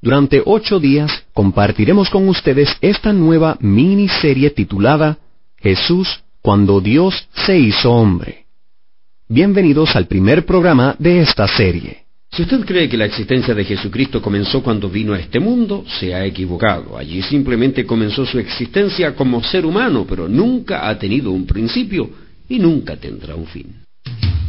Durante 8 días compartiremos con ustedes esta nueva miniserie titulada Jesús cuando Dios se hizo hombre. Bienvenidos al primer programa de esta serie. Si usted cree que la existencia de Jesucristo comenzó cuando vino a este mundo, se ha equivocado. Allí simplemente comenzó su existencia como ser humano, pero nunca ha tenido un principio y nunca tendrá un fin.